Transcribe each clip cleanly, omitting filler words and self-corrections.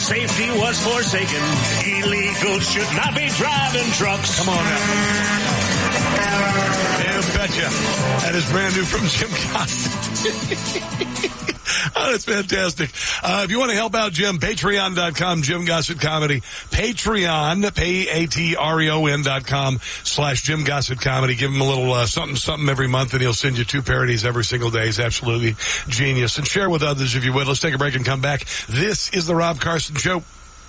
safety was forsaken. Illegals should not be driving trucks. Come on now. Yeah, betcha. That is brand new from Jim Gossett. Oh, that's fantastic. If you want to help out Jim, patreon.com, Jim Gossett Comedy. Patreon, patreon.com/Jim Gossett Comedy. Give him a little something every month, and he'll send you 2 parodies every single day. He's absolutely genius. And share with others if you would. Let's take a break and come back. This is the Rob Carson Show.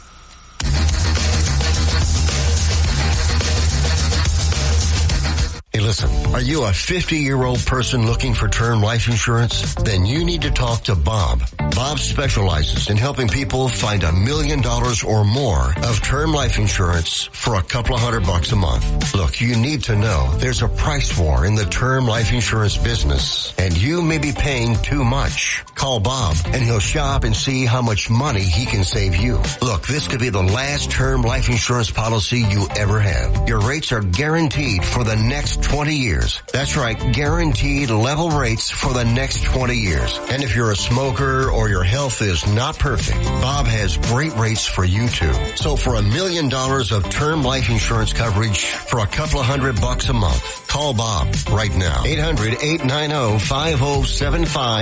Hey, listen, are you a 50-year-old person looking for term life insurance? Then you need to talk to Bob. Bob specializes in helping people find $1 million or more of term life insurance for a couple of $100 a month. Look, you need to know there's a price war in the term life insurance business, and you may be paying too much. Call Bob, and he'll shop and see how much money he can save you. Look, this could be the last term life insurance policy you ever have. Your rates are guaranteed for the next 20 years. That's right, guaranteed level rates for the next 20 years. And if you're a smoker or your health is not perfect, Bob has great rates for you too. So for $1 million of term life insurance coverage for a couple of $100 a month, call Bob right now. 800-890-5075.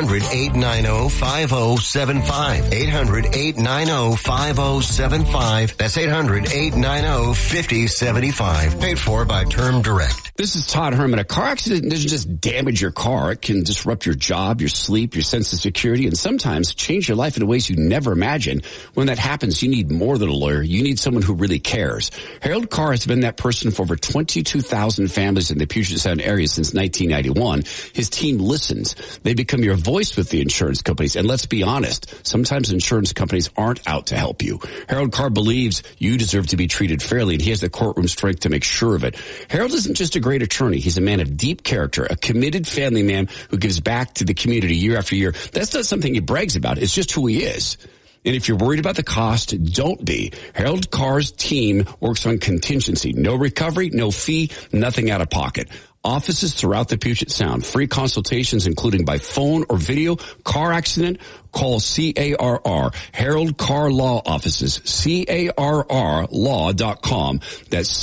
800-890-5075. 800-890-5075. That's 800-890-5075. Paid for by Term Direct. This is Todd Herman. A car accident doesn't just damage your car. It can disrupt your job, your sleep, your sense of security, and sometimes change your life in ways you never imagined. When that happens, you need more than a lawyer. You need someone who really cares. Harold Carr has been that person for over 22,000 families in the Puget Sound area since 1991. His team listens. They become your voice with the insurance companies. And let's be honest, sometimes insurance companies aren't out to help you. Harold Carr believes you deserve to be treated fairly, and he has the courtroom strength to make sure of it. Harold isn't just a great attorney. He's a man of deep character, a committed family man who gives back to the community year after year. That's not something he brags about. It's just who he is. And if you're worried about the cost, don't be. Harold Carr's team works on contingency. No recovery, no fee, nothing out of pocket. Offices throughout the Puget Sound. Free consultations, including by phone or video. Car accident, call CARR. Harold Carr Law Offices. CARRlaw.com. That's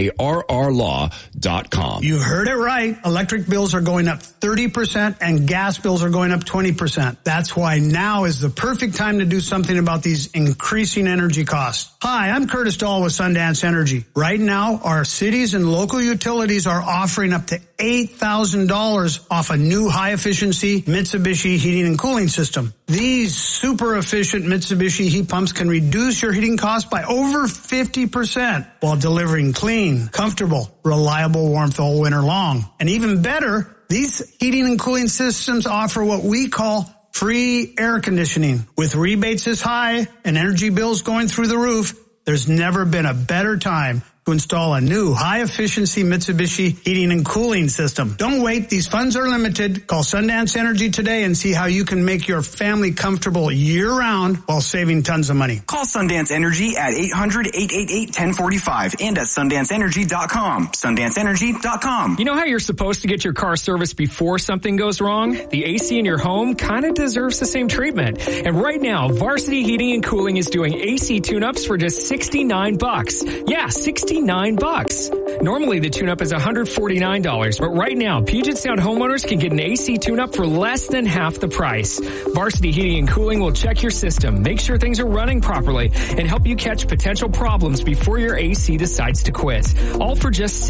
CARRlaw.com. You heard it right. Electric bills are going up 30% and gas bills are going up 20%. That's why now is the perfect time to do something about these increasing energy costs. Hi, I'm Curtis Dahl with Sundance Energy. Right now, our cities and local utilities are offering up to $8,000 off a new high-efficiency Mitsubishi heating and cooling system. These super efficient Mitsubishi heat pumps can reduce your heating costs by over 50% while delivering clean, comfortable, reliable warmth all winter long. And even better, these heating and cooling systems offer what we call free air conditioning. With rebates this high and energy bills going through the roof, there's never been a better time to install a new high-efficiency Mitsubishi heating and cooling system. Don't wait. These funds are limited. Call Sundance Energy today and see how you can make your family comfortable year-round while saving tons of money. Call Sundance Energy at 800-888-1045 and at SundanceEnergy.com. SundanceEnergy.com. You know how you're supposed to get your car serviced before something goes wrong? The AC in your home kind of deserves the same treatment. And right now, Varsity Heating and Cooling is doing AC tune-ups for just $69. Yeah, $69. Normally the tune-up is $149, but right now Puget Sound homeowners can get an AC tune-up for less than half the price. Varsity Heating and Cooling will check your system, make sure things are running properly, and help you catch potential problems before your AC decides to quit. All for just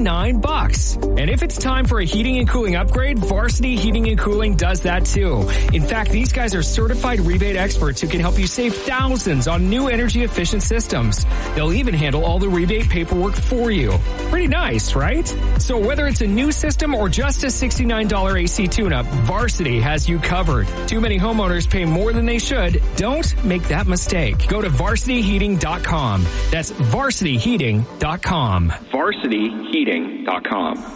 $69. And if it's time for a heating and cooling upgrade, Varsity Heating and Cooling does that too. In fact, these guys are certified rebate experts who can help you save thousands on new energy efficient systems. They'll even handle all the rebate paperwork for you. Pretty nice, right? So whether it's a new system or just a $69 AC tune-up, Varsity has you covered. Too many homeowners pay more than they should. Don't make that mistake. Go to varsityheating.com. That's varsityheating.com. varsityheating.com.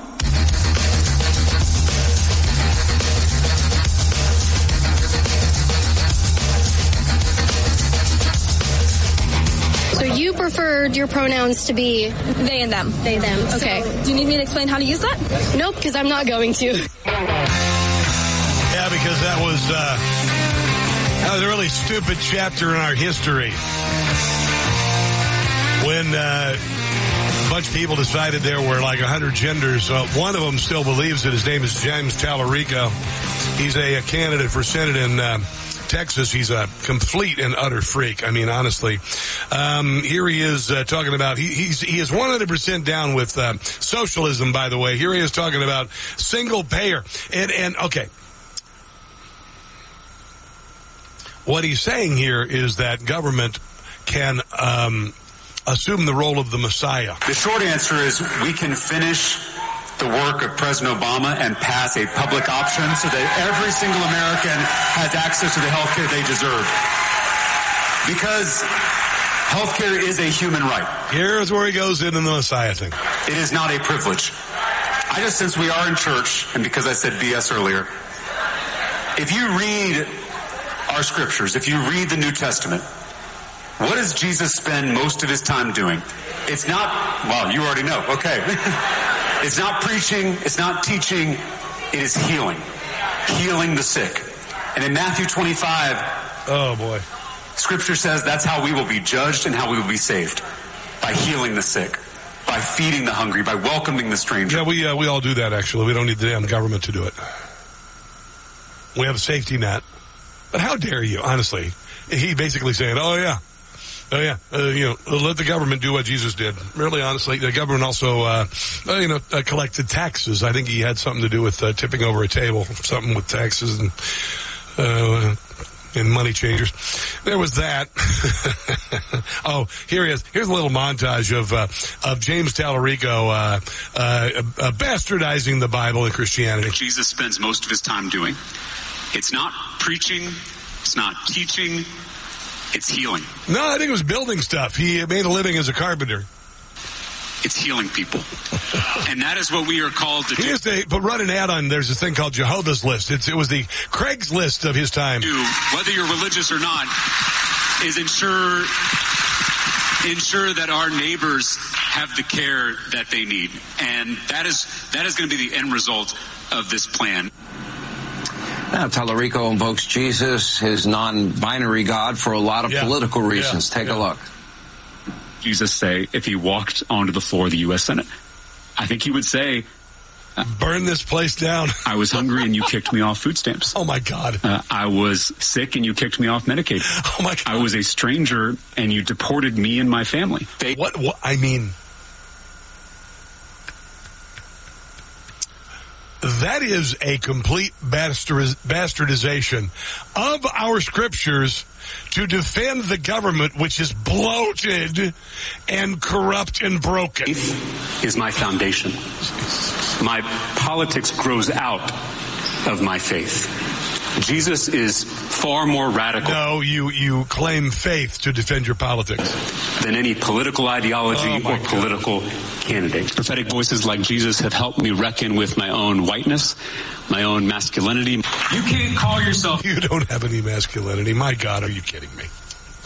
So you preferred your pronouns to be they and them. They, them. Okay. So, do you need me to explain how to use that? Nope, because I'm not going to. Yeah, because that was That was a really stupid chapter in our history. When a bunch of people decided there were like 100 genders. One of them still believes it. His name is James Tallarico. He's a candidate for Senate in Texas. He's a complete and utter freak. I mean, honestly. Here he is talking about, he is 100% down with socialism, by the way. Here he is talking about single payer. And okay. What he's saying here is that government can assume the role of the Messiah. The short answer is we can finish the work of President Obama and pass a public option so that every single American has access to the health care they deserve. Because health care is a human right. Here's where he goes into the Messiah thing. It is not a privilege. I just, since we are in church, and because I said BS earlier, if you read our scriptures, if you read the New Testament, what does Jesus spend most of his time doing? It's not, well, you already know, okay. It's not preaching, it's not teaching, it is healing. Healing the sick. And in Matthew 25, oh boy, Scripture says that's how we will be judged and how we will be saved. By healing the sick, by feeding the hungry, by welcoming the stranger. Yeah, we all do that, actually. We don't need the damn government to do it. We have a safety net. But how dare you, honestly? He basically saying, let the government do what Jesus did. Really, honestly, the government also, collected taxes. I think he had something to do with tipping over a table, something with taxes and money changers. There was that. Oh, here he is. Here's a little montage of James Tallarico bastardizing the Bible and Christianity. Jesus spends most of his time doing. It's not preaching. It's not teaching. It's healing. No, I think it was building stuff. He made a living as a carpenter. It's healing people. And that is what we are called to do. But run an ad on, there's this thing called Jehovah's List. It was the Craigslist of his time. Whether you're religious or not, is ensure that our neighbors have the care that they need. And that is going to be the end result of this plan. Now, Tallarico invokes Jesus, his non-binary God, for a lot of political reasons. Take a look. Jesus say, if he walked onto the floor of the U.S. Senate, I think he would say, burn this place down. I was hungry and you kicked me off food stamps. Oh, my God. I was sick and you kicked me off Medicaid. Oh, my God. I was a stranger and you deported me and my family. What I mean... That is a complete bastardization of our scriptures to defend the government, which is bloated and corrupt and broken. Faith is my foundation. My politics grows out of my faith. Jesus is far more radical. No, you claim faith to defend your politics. Than any political ideology or political candidate. Prophetic voices like Jesus have helped me reckon with my own whiteness, my own masculinity. You can't call yourself... You don't have any masculinity. My God, are you kidding me?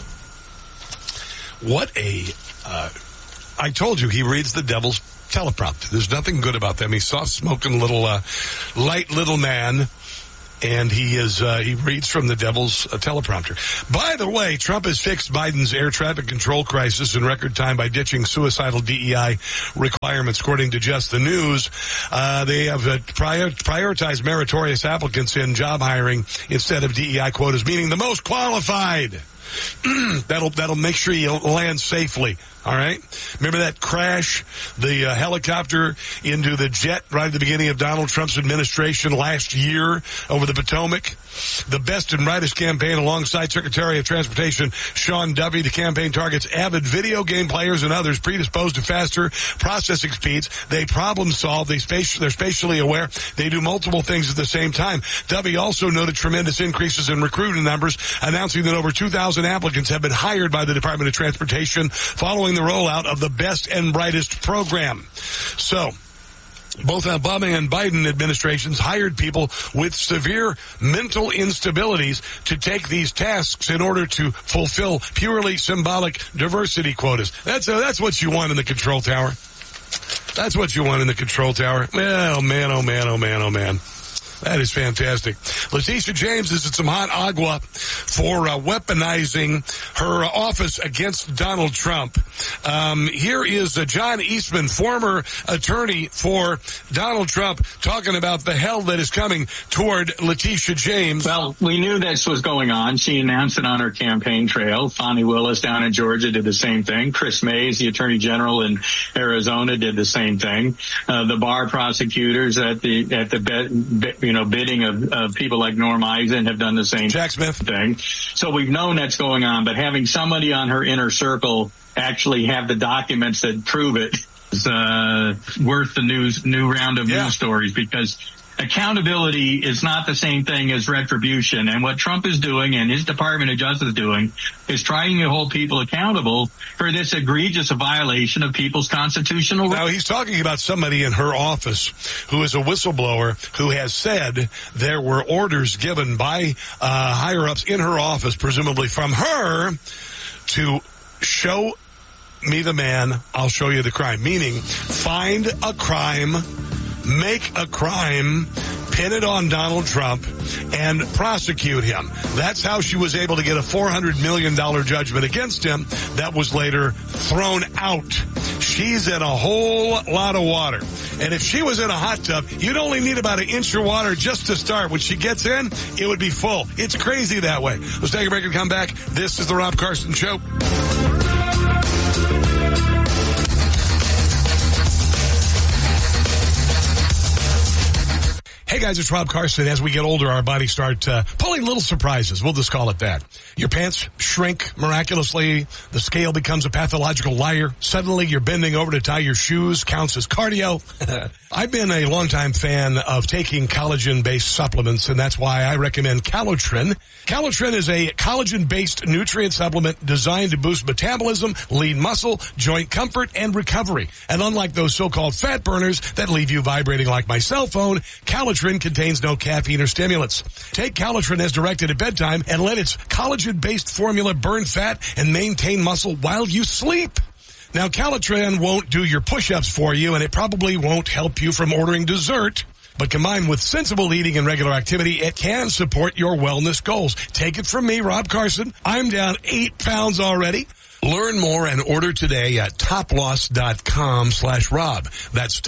What a... I told you, he reads the devil's teleprompter. There's nothing good about them. He's soft-smoking little, light little man. And he reads from the devil's teleprompter. By the way, Trump has fixed Biden's air traffic control crisis in record time by ditching suicidal DEI requirements, according to Just the News. They have prioritized meritorious applicants in job hiring instead of DEI quotas, meaning the most qualified. That'll make sure you land safely. All right. Remember that crash, the helicopter into the jet right at the beginning of Donald Trump's administration last year over the Potomac? The best and brightest campaign alongside Secretary of Transportation Sean Duffy. The campaign targets avid video game players and others predisposed to faster processing speeds. They problem solve. They're spatially aware. They do multiple things at the same time. Duffy also noted tremendous increases in recruiting numbers, announcing that over 2,000 applicants have been hired by the Department of Transportation following the rollout of the Best and Brightest program. So, both Obama and Biden administrations hired people with severe mental instabilities to take these tasks in order to fulfill purely symbolic diversity quotas. That's what you want in the control tower. That's what you want in the control tower. Oh, man, oh, man, oh, man, oh, man. That is fantastic. Letitia James is in some hot agua for weaponizing her office against Donald Trump. Here is John Eastman, former attorney for Donald Trump, talking about the hell that is coming toward Letitia James. Well, we knew this was going on. She announced it on her campaign trail. Fani Willis down in Georgia did the same thing. Chris Mays, the attorney general in Arizona, did the same thing. The bar prosecutors at the bidding of people like Norm Eisen have done the same Jack Smith thing. So we've known that's going on, but having somebody on her inner circle actually have the documents that prove it is worth the new round of news stories, because accountability is not the same thing as retribution. And what Trump is doing and his Department of Justice is doing is trying to hold people accountable for this egregious violation of people's constitutional rights. Now, he's talking about somebody in her office who is a whistleblower who has said there were orders given by higher-ups in her office, presumably from her, to show me the man, I'll show you the crime. Meaning, find a crime, make a crime, pin it on Donald Trump, and prosecute him. That's how she was able to get a $400 million judgment against him that was later thrown out. She's in a whole lot of water. And if she was in a hot tub, you'd only need about an inch of water just to start. When she gets in, it would be full. It's crazy that way. Let's take a break and come back. This is the Rob Carson Show. Hey guys, it's Rob Carson. As we get older, our bodies start pulling little surprises. We'll just call it that. Your pants shrink miraculously. The scale becomes a pathological liar. Suddenly, you're bending over to tie your shoes. Counts as cardio. I've been a longtime fan of taking collagen-based supplements, and that's why I recommend Calotren. Calotren is a collagen-based nutrient supplement designed to boost metabolism, lean muscle, joint comfort, and recovery. And unlike those so-called fat burners that leave you vibrating like my cell phone, Calotren contains no caffeine or stimulants. Take Calotren as directed at bedtime and let its collagen-based formula burn fat and maintain muscle while you sleep. Now, Calotren won't do your push-ups for you, and it probably won't help you from ordering dessert. But combined with sensible eating and regular activity, it can support your wellness goals. Take it from me, Rob Carson. I'm down 8 pounds already. Learn more and order today at toploss.com/Rob. That's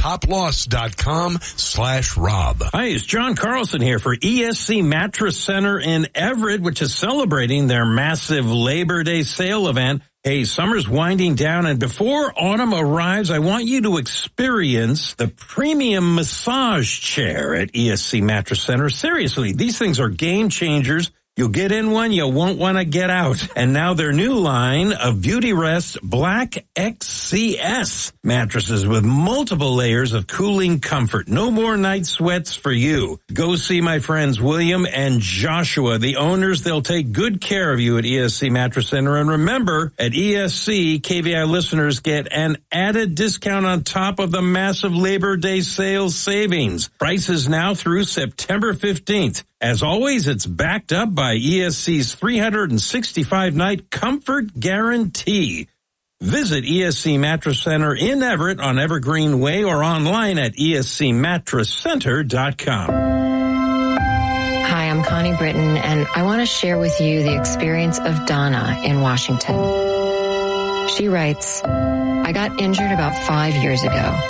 toploss.com/Rob. Hi, it's John Carlson here for ESC Mattress Center in Everett, which is celebrating their massive Labor Day sale event. Hey, summer's winding down, and before autumn arrives, I want you to experience the premium massage chair at ESC Mattress Center. Seriously, these things are game changers. You'll get in one, you won't want to get out. And now their new line of Beauty Rest Black XCS mattresses with multiple layers of cooling comfort. No more night sweats for you. Go see my friends William and Joshua, the owners. They'll take good care of you at ESC Mattress Center. And remember, at ESC, KVI listeners get an added discount on top of the massive Labor Day sales savings. Prices now through September 15th. As always, it's backed up by ESC's 365-night comfort guarantee. Visit ESC Mattress Center in Everett on Evergreen Way or online at escmattresscenter.com. Hi, I'm Connie Britton, and I want to share with you the experience of Donna in Washington. She writes, I got injured about 5 years ago.